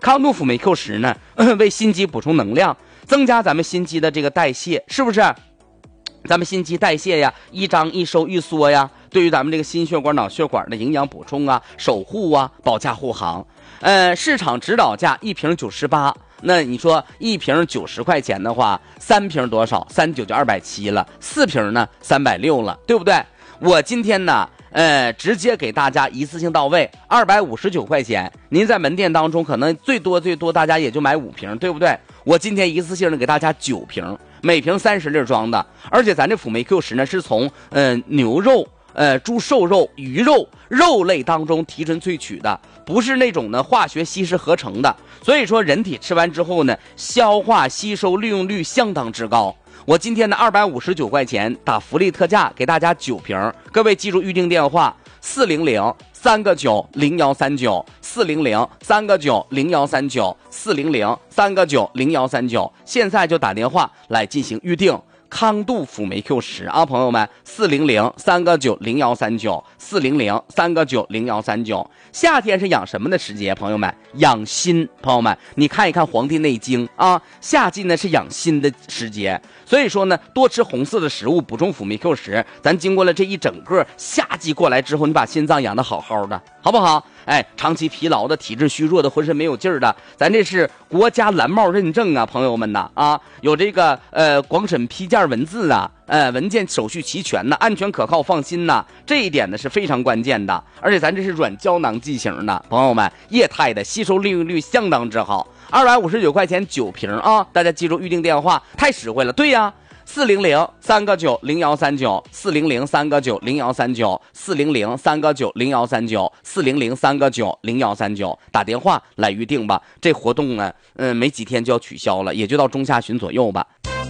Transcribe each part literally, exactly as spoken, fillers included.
康度辅酶 Q 十呢，为心肌补充能量，增加咱们心肌的这个代谢，是不是？咱们心肌代谢呀，一张一收一缩呀，对于咱们这个心血管、脑血管的营养补充啊、守护啊，保驾护航。呃，市场指导价一瓶九十八，那你说一瓶九十块钱的话，三瓶多少？三九就二百七了，四瓶呢三百六了，对不对？我今天呢，呃，直接给大家一次性到位，二百五十九块钱。您在门店当中可能最多最多大家也就买五瓶，对不对？我今天一次性的给大家九瓶，每瓶三十粒装的，而且咱这辅酶 Q 十呢是从呃牛肉、呃猪瘦肉、鱼肉肉类当中提纯萃取的，不是那种呢化学稀释合成的，所以说人体吃完之后呢，消化吸收利用率相当之高。我今天的二百五十九块钱打福利特价给大家九瓶，各位记住预定电话四零零三个九零幺三九四零零三个九零幺三九四零零三个九零幺三九，现在就打电话来进行预定。康度辅酶 Q 十啊，朋友们，四零零三个九零幺三九四零零三个九零幺三九。夏天是养什么的时节？朋友们，养心。朋友们，你看一看《黄帝内经》啊，夏季呢是养心的时节，所以说呢，多吃红色的食物，补充辅酶 Q 十。咱经过了这一整个夏季过来之后，你把心脏养得好好的，好不好？哎，长期疲劳的、体质虚弱的、浑身没有劲儿的，咱这是国家蓝帽认证啊，朋友们呐啊，有这个呃广审批件文字啊，呃文件手续齐全呐，安全可靠放心呐，这一点呢是非常关键的。而且咱这是软胶囊剂型的，朋友们，液态的，吸收利用率相当之好，二百五十九块钱九瓶啊，大家记住预定电话，太实惠了。对呀。四零零三个九零幺三九四零零三个九零幺三九四零零三个九零幺三九四零零三个九零幺三九，打电话来预定吧。这活动呢，嗯、呃，没几天就要取消了，也就到中下旬左右吧。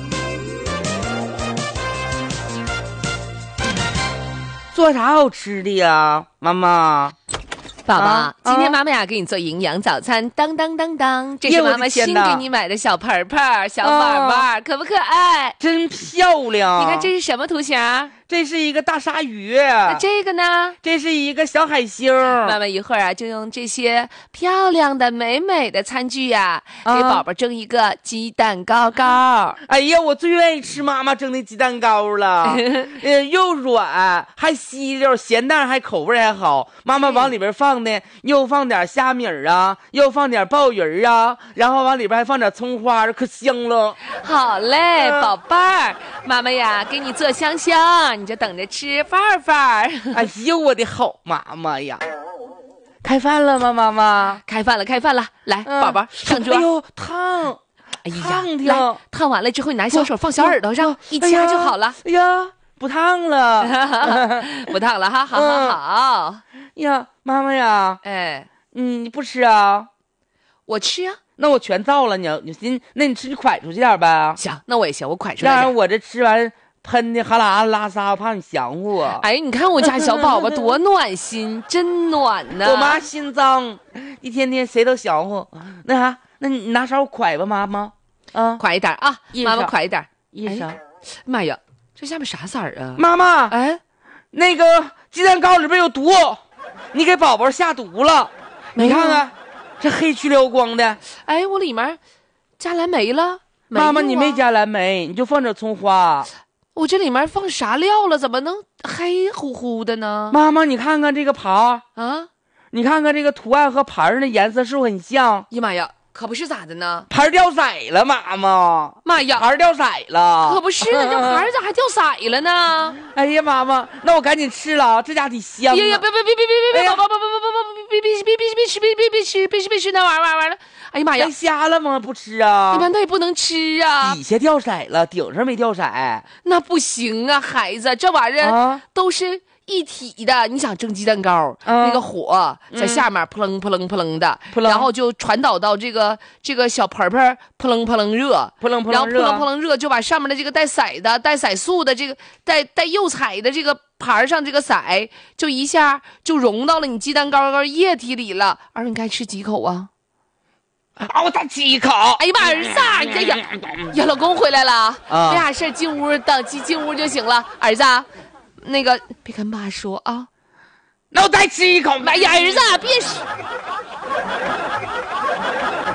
做啥好吃的呀，妈妈？ 宝宝、 啊， 今天妈妈呀给你做营养早餐，当当当当，这是妈妈新给你买的小盆盆、小碗碗、啊，可不可爱？ 真漂亮！ 你看这是什么图形？ 这是一个大鲨鱼。 那这个呢？ 这是一个小海星。 妈妈一会儿啊就用这些漂亮的美美的餐具呀、啊，给宝宝蒸一个鸡蛋糕糕。 哎呀，我最愿意吃妈妈蒸的鸡蛋糕了，呃，又软还吸溜，咸淡还口味还好。妈妈往里边放的又放点虾米啊，又放点鲍鱼啊，然后往里边还放点葱花，可香了。 好嘞，呃、宝贝儿，妈妈呀给你做香香。你就等着吃饭饭。 哎呦，我的好妈妈呀！开饭了吗，妈妈？ 开饭了，开饭了！来，嗯、宝宝上桌。 哎呦，烫！ 哎呀， 烫烫！ 烫完了之后，你拿小手放小耳朵上，一掐就好了。 哎呀，不烫了， 不烫了哈！好好好。 呀，妈妈呀， 哎， 嗯，你不吃啊？ 我吃啊。 那我全造了，你你行，那你吃你蒯出去点呗。 行，那我也行，我蒯出来。 让我这吃完。喷的哈喇子拉撒，我怕你想我。 哎，你看我家小宝宝多暖心，真暖呢。 我妈心脏，一天天谁都想我。那啥，那你拿勺蒯吧，妈妈。啊， 蒯一点啊，妈妈蒯一点。 一勺。 妈呀，这下面啥色儿啊？ 妈妈， 哎， 那个鸡蛋糕里边有毒，你给宝宝下毒了。你看看，这黑黢溜光的。 哎，我里面加蓝莓了。 妈妈，你没加蓝莓，你就放点葱花。 我这里面放啥料了？怎么能黑乎乎的呢？ 妈妈，你看看这个盘啊， 你看看这个图案和盘的颜色是不是很像？ 呀妈呀，可不是咋的呢？ 盘掉色了，妈妈！ 妈呀， 盘掉色了！ 可不是呢，这盘咋还掉色了呢？ 哎呀，妈妈，那我赶紧吃了，这家得香、啊。 呀呀，别别别别别别别，宝宝宝宝宝宝宝，别别别别别吃别别别吃别吃别吃那玩意儿完了！哎呀妈呀， 瞎了吗？不吃啊？ 你们那也不能吃啊！ 底下掉色了，顶上没掉色。 那不行啊，孩子，这玩意儿都是一体的。你想蒸鸡蛋糕，那个火在下面扑棱扑棱扑棱的，然后就传导到这个这个小盆盆扑棱扑棱热， 扑棱扑棱热， 然后扑棱扑棱热就把上面的这个带色的、带色素的这个带带釉彩的这个盘上这个色，就一下就融到了你鸡蛋糕糕液体里了。儿，你该吃几口啊？ 啊！我再吃一口。 哎呀妈，儿子，呀呀呀，老公回来了，啊、没啥事，进屋等进进屋就行了。儿子，那个别跟妈说啊。 那我再吃一口。 哎呀，儿子，别吃。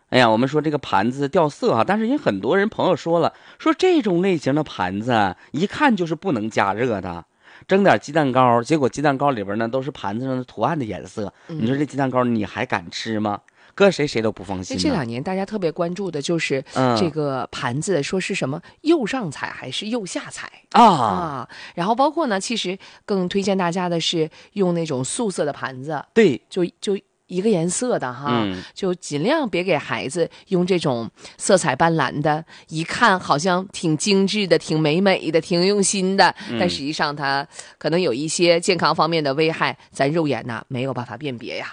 哎呀，我们说这个盘子掉色哈、啊，但是也很多人朋友说了，说这种类型的盘子一看就是不能加热的。蒸点鸡蛋糕，结果鸡蛋糕里边呢都是盘子上的图案的颜色，嗯、你说这鸡蛋糕你还敢吃吗？搁谁谁都不放心。 这两年大家特别关注的就是这个盘子，说是什么釉上彩还是釉下彩啊啊？然后包括呢，其实更推荐大家的是用那种素色的盘子， 对， 就就。一个颜色的哈、 嗯， 就尽量别给孩子用这种色彩斑斓的，一看好像挺精致的、挺美美的、挺用心的，嗯、但实际上它可能有一些健康方面的危害，咱肉眼呐没有办法辨别呀。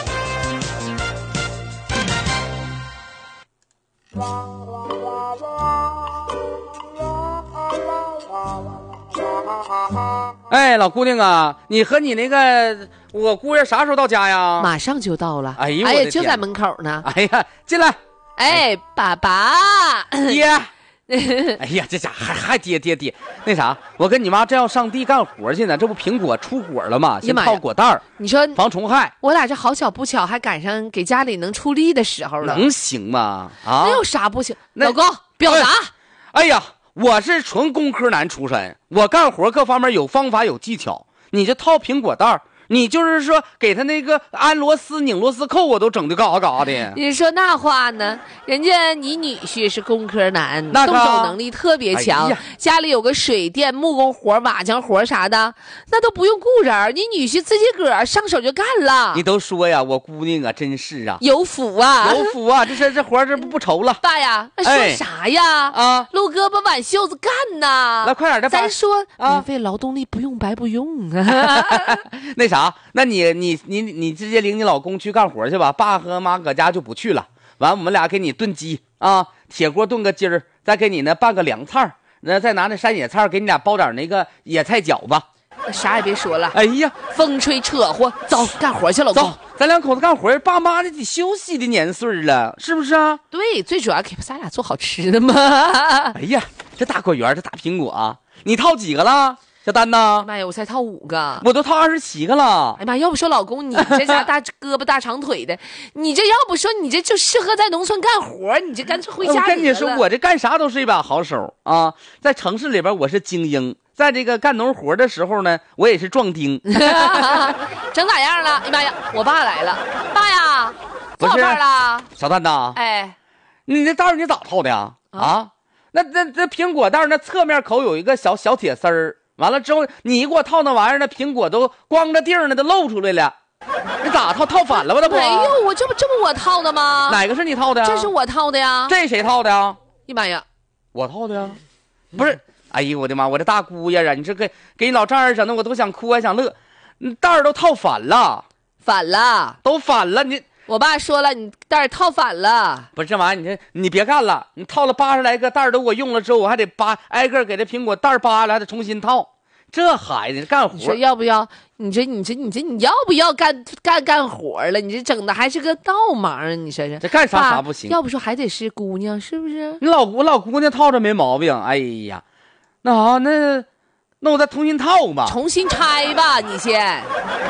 哎，老姑娘啊，你和你那个我姑爷啥时候到家呀？ 马上就到了。 哎呦， 哎呀，就在门口呢。 哎呀，进来。 哎，爸爸， 爹。哎呀，这家伙还还爹爹爹，那啥，我跟你妈正要上地干活去呢，这不苹果出果了吗？先套果袋儿， 你说防虫害。 我俩这好巧不巧，还赶上给家里能出力的时候了。 能行吗？啊， 那有啥不行？老公，表达。 哎呀。我是纯工科男出身，我干活各方面有方法有技巧。你这套苹果袋，你就是说给他那个安螺丝、拧螺丝扣，我都整的嘎嘎的。 你说那话呢？人家你女婿是工科男， 那动手能力特别强，哎、家里有个水电、木工活、瓦匠活啥的，那都不用雇人，你女婿自己个儿上手就干了。 你都说呀，我姑娘啊，真是啊， 有福啊， 有福啊，这是这活这不不愁了。 爸呀，那说啥呀？哎、啊，露胳膊挽袖子干呐！ 来快点的， 咱说免费劳动力不用白不用啊。那啥。那你你你你直接领你老公去干活去吧，爸和妈搁家就不去了。完，我们俩给你炖鸡啊，铁锅炖个鸡儿，再给你呢拌个凉菜，那再拿那山野菜给你俩包点那个野菜饺子。 啥也别说了， 哎呀， 风吹扯和，走干活去，老公。 走，咱两口子干活，爸妈这得休息的年岁了，是不是啊？ 对，最主要给咱俩做好吃的嘛。 哎呀，这大果园，这大苹果啊，你套几个了？小丹呐， 妈呀，我才套五个， 我都套二十七个了。 哎妈，要不说老公你这家大胳膊大长腿的，你这要不说你这就适合在农村干活，你这干脆回家里了。 我跟你说，我这干啥都是一把好手啊！在城市里边我是精英，在这个干农活的时候呢，我也是壮丁。 整咋样了？哎妈呀，我爸来了，爸呀，多少瓣了？ 小蛋呐， 哎， 你那袋你咋套的呀？啊，啊那那那苹果袋那侧面口有一个小小铁丝儿。完了之后，你一给我套那玩意儿，那苹果都光着腚呢，都露出来了。你咋套？套反了吧？那不没有，我这不这不我套的吗？ 哪个是你套的呀？ 这是我套的呀。 这谁套的呀？ 哎妈呀， 我套的呀。不是，哎呦我的妈！我这大姑爷啊，你这给给你老丈人整的，我都想哭还想乐。袋儿都套反了， 反了， 都反了。你我爸说了，你袋儿套反了。 不是这玩意儿，你这你别干了，你套了八十来个袋儿都我用了之后，我还得扒挨个给这苹果袋儿扒了，还得重新套。这孩子干活， 你说要不要？你这你这你这你要不要干干干活了？你这整的还是个倒忙，你说说这干啥啥不行？ 要不说还得是姑娘，是不是？ 你老我老姑娘套着没毛病。哎呀，那好，那那我再重新套吧， 重新拆吧，你先。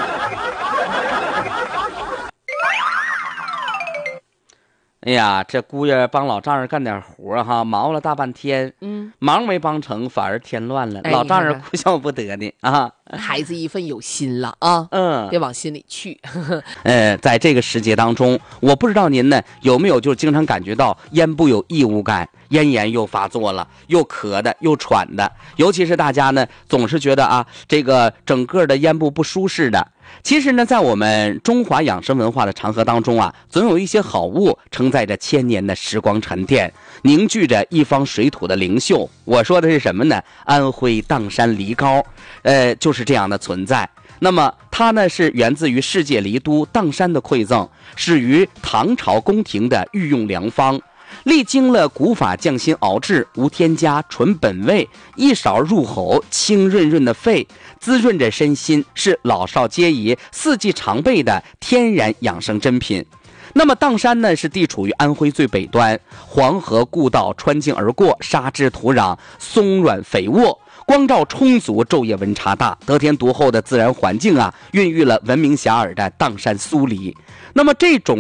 哎呀，这姑爷帮老丈人干点活哈，忙活了大半天，嗯，忙没帮成，反而添乱了，哎、老丈人哭笑不得呢啊。 孩子一份有心了啊，嗯，别往心里去。 呃，在这个时节当中，我不知道您呢有没有就经常感觉到咽部有异物感，咽炎又发作了，又咳的又喘的，尤其是大家呢总是觉得啊，这个整个的咽部不舒适的。其实呢，在我们中华养生文化的长河当中啊，总有一些好物承载着千年的时光沉淀，凝聚着一方水土的灵秀。我说的是什么呢？安徽砀山梨膏，呃，就是这样的存在。那么它呢是源自于世界梨都砀山的馈赠，始于唐朝宫廷的御用良方。历经了古法匠心熬制，无添加，纯本味，一勺入喉，清润润的肺，滋润着身心，是老少皆宜、四季常备的天然养生珍品。那么砀山呢，是地处于安徽最北端，黄河故道穿境而过，沙质土壤松软肥沃，光照充足，昼夜温差大，得天独厚的自然环境啊，孕育了闻名遐迩的砀山酥梨。那么这种